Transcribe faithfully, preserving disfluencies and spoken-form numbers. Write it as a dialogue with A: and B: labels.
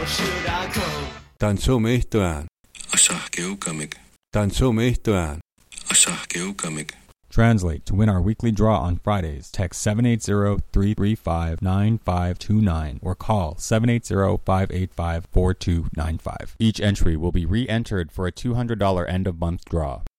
A: or should I come?
B: танцумистоан
C: Asahkeukamik.
B: танцумистоан
C: Asahkeukamik.
D: Translate. To win our weekly draw on Fridays, text seven eight zero, three three five, nine five two nine or call seven eight zero, five eight five, four two nine five. Each entry will be re-entered for a two hundred dollars end-of-month draw.